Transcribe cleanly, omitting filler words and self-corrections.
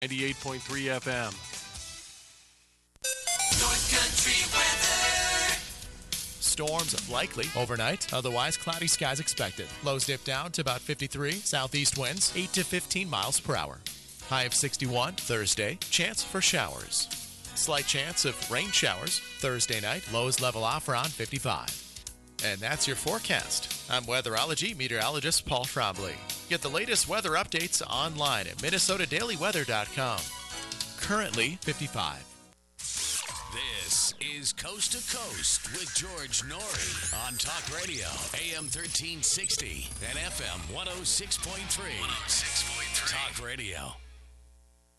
98.3 FM. North Country weather. Storms likely overnight, otherwise cloudy skies expected. Lows dip down to about 53, southeast winds 8 to 15 miles per hour. High of 61 Thursday, chance for showers. Slight chance of rain showers Thursday night, lows level off around 55. And that's your forecast. I'm weatherology meteorologist Paul Trombley. Get the latest weather updates online at minnesotadailyweather.com. Currently 55. This is Coast to Coast with George Norrie on Talk Radio, AM 1360 and FM 106.3. Talk Radio.